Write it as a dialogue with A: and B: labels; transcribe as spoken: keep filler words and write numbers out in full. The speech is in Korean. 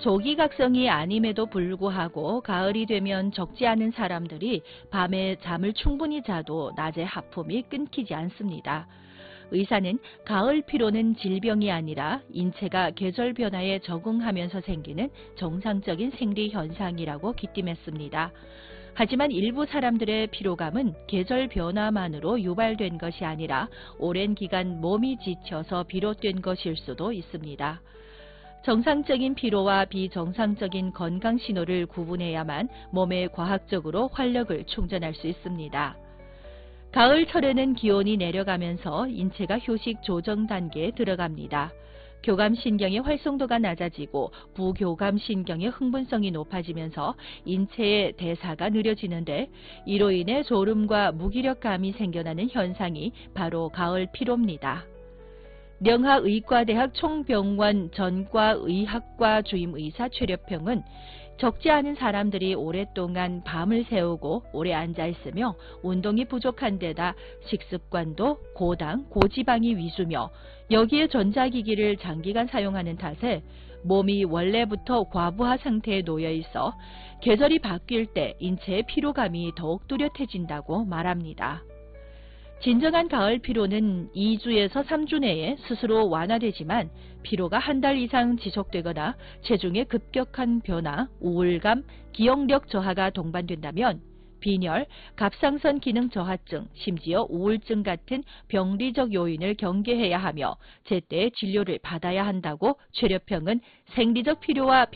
A: 조기각성이 아님에도 불구하고 가을이 되면 적지 않은 사람들이 밤에 잠을 충분히 자도 낮에 하품이 끊기지 않습니다. 의사는 가을 피로는 질병이 아니라 인체가 계절 변화에 적응하면서 생기는 정상적인 생리 현상이라고 기띔했습니다. 하지만 일부 사람들의 피로감은 계절 변화만으로 유발된 것이 아니라 오랜 기간 몸이 지쳐서 비롯된 것일 수도 있습니다. 정상적인 피로와 비정상적인 건강 신호를 구분해야만 몸에 과학적으로 활력을 충전할 수 있습니다. 가을철에는 기온이 내려가면서 인체가 휴식 조정 단계에 들어갑니다. 교감신경의 활성도가 낮아지고 부교감신경의 흥분성이 높아지면서 인체의 대사가 느려지는데 이로 인해 졸음과 무기력감이 생겨나는 현상이 바로 가을 피로입니다. 명하의과대학 총병원 전과의학과 주임의사 최려평은 적지 않은 사람들이 오랫동안 밤을 새우고 오래 앉아있으며 운동이 부족한 데다 식습관도 고당, 고지방이 위주며 여기에 전자기기를 장기간 사용하는 탓에 몸이 원래부터 과부하 상태에 놓여 있어 계절이 바뀔 때 인체의 피로감이 더욱 뚜렷해진다고 말합니다. 진정한 가을 피로는 이 주에서 삼 주 내에 스스로 완화되지만 피로가 한 달 이상 지속되거나 체중의 급격한 변화, 우울감, 기억력 저하가 동반된다면 빈혈, 갑상선 기능 저하증, 심지어 우울증 같은 병리적 요인을 경계해야 하며 제때 진료를 받아야 한다고 최려평은 생리적 필요와